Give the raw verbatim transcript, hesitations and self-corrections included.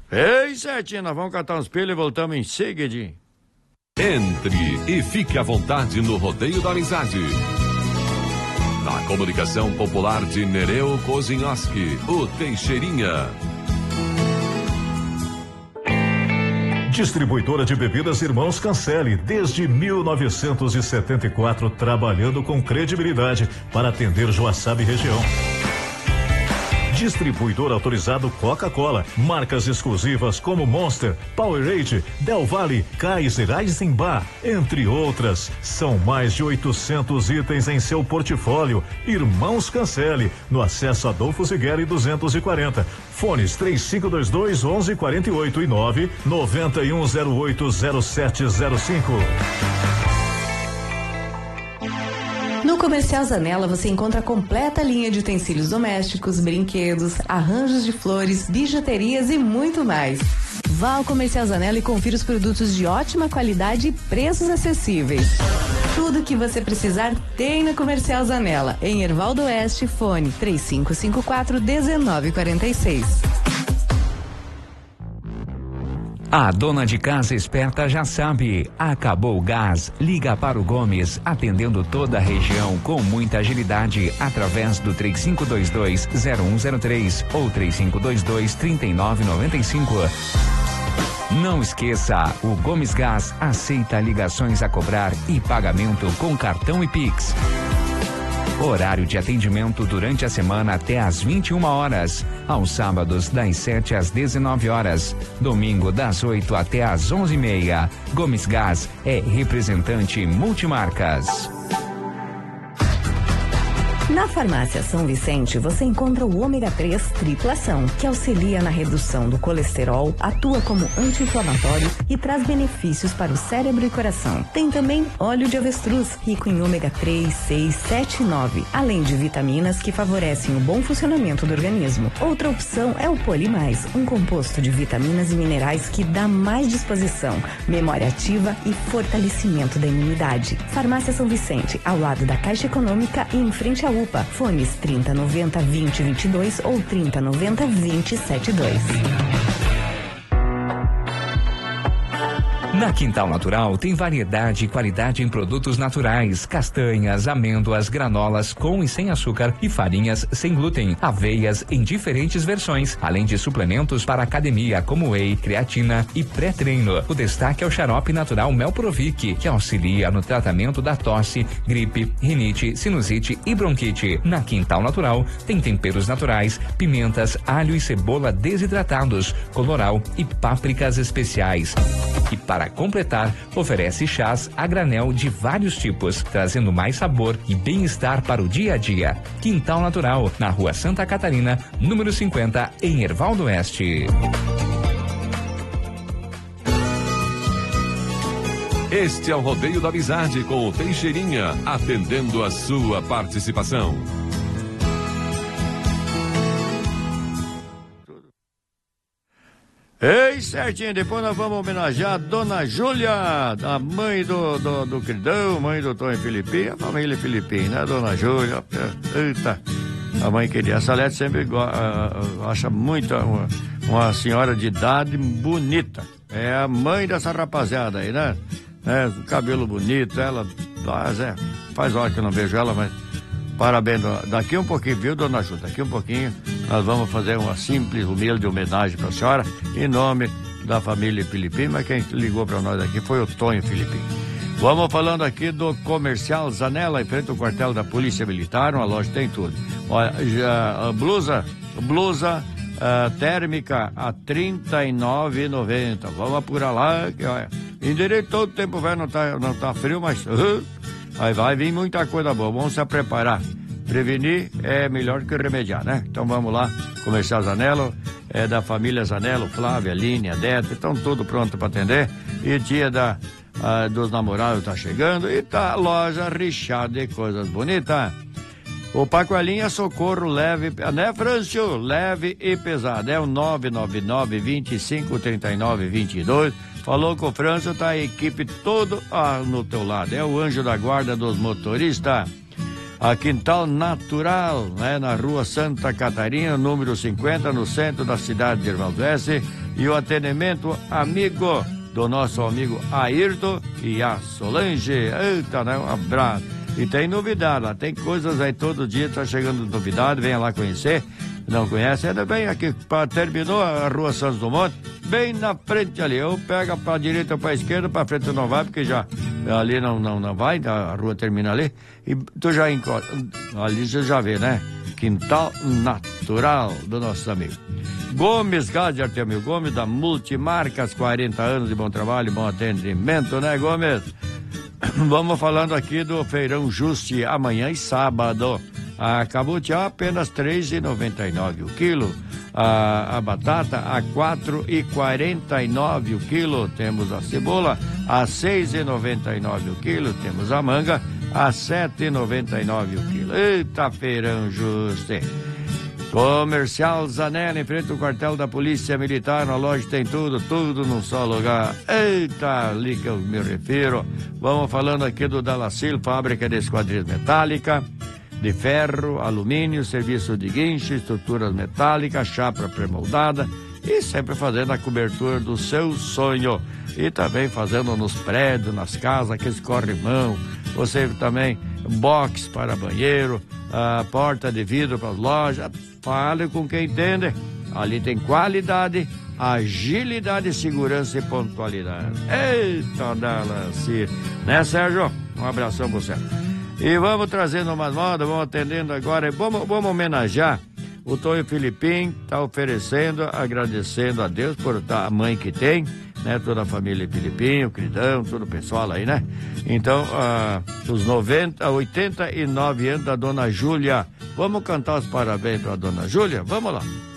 Ei, certinho, nós vamos catar uns pelos e voltamos em seguidinho. Entre e fique à vontade no Rodeio da Amizade. Na comunicação popular de Nereu Kozinowski, o Teixeirinha. Distribuidora de bebidas Irmãos Cancele, desde mil novecentos e setenta e quatro, trabalhando com credibilidade para atender Joaçaba e região. Distribuidor autorizado Coca-Cola, marcas exclusivas como Monster, Powerade, Del Valle, Kaiser, Eisenbach, entre outras. São mais de oitocentos itens em seu portfólio. Irmãos Cancele, no acesso Adolfo Zigueri duzentos e quarenta. Fones três cinco dois dois, onze quarenta e oito e nove nove um zero oito zero sete zero cinco. No Comercial Zanella você encontra a completa linha de utensílios domésticos, brinquedos, arranjos de flores, bijuterias e muito mais. Vá ao Comercial Zanella e confira os produtos de ótima qualidade e preços acessíveis. Tudo o que você precisar tem no Comercial Zanella, em Hervaldo Oeste, fone três cinco cinco quatro, um nove quatro seis. A dona de casa esperta já sabe, acabou o gás, liga para o Gomes, atendendo toda a região com muita agilidade, através do três cinco dois dois, zero um zero três ou três cinco dois dois, três nove nove cinco. Não esqueça, o Gomes Gás aceita ligações a cobrar e pagamento com cartão e Pix. Horário de atendimento durante a semana até às vinte e uma horas. Aos sábados, das sete às dezenove horas. Domingo, das oito até às onze e meia. Gomes Gás é representante multimarcas. Na Farmácia São Vicente, você encontra o ômega três triplação, que auxilia na redução do colesterol, atua como anti-inflamatório e traz benefícios para o cérebro e coração. Tem também óleo de avestruz, rico em ômega três, seis, sete e nove, além de vitaminas que favorecem o bom funcionamento do organismo. Outra opção é o Polimais, um composto de vitaminas e minerais que dá mais disposição, memória ativa e fortalecimento da imunidade. Farmácia São Vicente, ao lado da Caixa Econômica e em frente à U P A. Fones trinta noventa, vinte, vinte e dois ou trinta noventa, vinte, setenta e dois. Na Quintal Natural tem variedade e qualidade em produtos naturais, castanhas, amêndoas, granolas com e sem açúcar e farinhas sem glúten, aveias em diferentes versões, além de suplementos para academia como whey, creatina e pré-treino. O destaque é o xarope natural Melprovic, que auxilia no tratamento da tosse, gripe, rinite, sinusite e bronquite. Na Quintal Natural tem temperos naturais, pimentas, alho e cebola desidratados, coloral e pápricas especiais. E para completar, oferece chás a granel de vários tipos, trazendo mais sabor e bem-estar para o dia a dia. Quintal Natural, na Rua Santa Catarina, número cinquenta, em Hervaldo Oeste. Este é o Rodeio da Amizade com o Teixeirinha, atendendo a sua participação. Ei, certinho, depois nós vamos homenagear a Dona Júlia, a mãe do, do, do Queridão, mãe do Tonho Filipim, a família Filipim, né, Dona Júlia? Eita, a mãe querida. A Salete sempre uh, uh, acha muito uma, uma senhora de idade bonita. É a mãe dessa rapaziada aí, né? É, cabelo bonito, ela faz, é, faz hora que eu não vejo ela, mas parabéns. Daqui um pouquinho, viu, Dona Júlia? Daqui um pouquinho nós vamos fazer uma simples, humilde homenagem para a senhora, em nome da família Filipim, mas quem ligou para nós aqui foi o Tonho Filipim. Vamos falando aqui do Comercial Zanella, em frente ao quartel da Polícia Militar, uma loja tem tudo. Olha, já, a blusa, blusa uh, térmica a trinta e nove reais e noventa centavos. Vamos apurar lá, que olha, em direito todo tempo vai, não tá, não tá frio, mas uh, vai, vai vir muita coisa boa, vamos se preparar. Prevenir é melhor que remediar, né? Então vamos lá, Comercial Zanella, é da família Zanella, Flávia, Línia, Deta, estão tudo pronto para atender. E dia da, ah, dos namorados tá chegando e tá a loja recheada de coisas bonitas. O Pacoelinha Socorro leve, né, Francio? Leve e pesado. É o nove nove nove, vinte e cinco, trinta e nove, vinte e dois. Falou com o Francio, tá a equipe toda ah, no teu lado. É o anjo da guarda dos motoristas. A Quintal Natural, né, na rua Santa Catarina, número cinquenta, no centro da cidade de Irmão do Oeste. E o atendimento amigo do nosso amigo Ayrton e a Solange. Eita, né? Um abraço. E tem novidade lá, tem coisas aí todo dia, tá chegando novidade, venha lá conhecer. Não conhece? Ainda bem aqui, pra, terminou a rua Santos Dumont, bem na frente ali. Eu pego pra direita ou pra esquerda, pra frente não vai, porque já ali não, não, não vai, a rua termina ali. E tu já encontra, ali você já vê, né? Quintal Natural do nosso amigo Gomes, casa de Artemio Gomes, da Multimarcas, quarenta anos de bom trabalho, bom atendimento, né, Gomes? Vamos falando aqui do Feirão Juste, amanhã e sábado. A cabutia apenas três reais e noventa e nove centavos o quilo. A, a batata a quatro reais e quarenta e nove centavos o quilo. Temos a cebola a seis reais e noventa e nove centavos o quilo. Temos a manga a sete reais e noventa e nove centavos o quilo. Eita, Feirão Juste. Comercial Zanella, em frente ao quartel da Polícia Militar. Na loja tem tudo, tudo num só lugar. Eita, ali que eu me refiro. Vamos falando aqui do Dalacil, fábrica de esquadrias metálica, de ferro, alumínio, serviço de guincho, estruturas metálicas, chapa pré-moldada e sempre fazendo a cobertura do seu sonho. E também fazendo nos prédios, nas casas, aqueles corrimão. Você também, box para banheiro, a porta de vidro para as lojas. Fale com quem entende. Ali tem qualidade, agilidade, segurança e pontualidade. Eita, Dalacil. Né, Sérgio? Um abração pra você. E vamos trazendo umas modas, vamos atendendo agora. Vamos, vamos homenagear o Tonho Filipim, tá oferecendo, agradecendo a Deus por tá, a mãe que tem, né? Toda a família Filipim, o Queridão, todo o pessoal aí, né? Então, ah, os noventa, oitenta e nove anos da Dona Júlia. Vamos cantar os parabéns pra Dona Júlia? Vamos lá.